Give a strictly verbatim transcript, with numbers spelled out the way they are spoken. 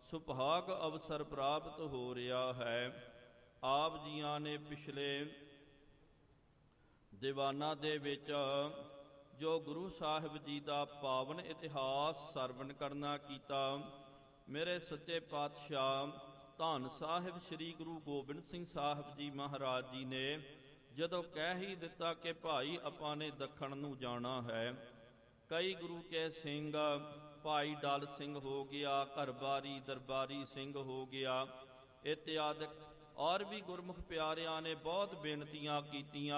ਸੁਭਾਗ ਅਵਸਰ ਪ੍ਰਾਪਤ ਹੋ ਰਿਹਾ ਹੈ। ਆਪ ਜੀਆਂ ਨੇ ਪਿਛਲੇ ਦੀਵਾਨਾਂ ਦੇ ਵਿੱਚ ਜੋ ਗੁਰੂ ਸਾਹਿਬ ਜੀ ਦਾ ਪਾਵਨ ਇਤਿਹਾਸ ਸਰਵਣ ਕਰਨਾ ਕੀਤਾ, ਮੇਰੇ ਸੱਚੇ ਪਾਤਸ਼ਾਹ ਧੰਨ ਸਾਹਿਬ ਸ੍ਰੀ ਗੁਰੂ ਗੋਬਿੰਦ ਸਿੰਘ ਸਾਹਿਬ ਜੀ ਮਹਾਰਾਜ ਜੀ ਨੇ ਜਦੋਂ ਕਹਿ ਹੀ ਦਿੱਤਾ ਕਿ ਭਾਈ ਆਪਾਂ ਨੇ ਦੱਖਣ ਨੂੰ ਜਾਣਾ ਹੈ, ਕਈ ਗੁਰੂ ਕੇ ਸਿੰਘ, ਭਾਈ ਡਲ ਸਿੰਘ ਹੋ ਗਿਆ, ਘਰਬਾਰੀ ਦਰਬਾਰੀ ਸਿੰਘ ਹੋ ਗਿਆ, ਇਤਿਆਦਿਕ ਔਰ ਵੀ ਗੁਰਮੁਖ ਪਿਆਰਿਆਂ ਨੇ ਬਹੁਤ ਬੇਨਤੀਆਂ ਕੀਤੀਆਂ।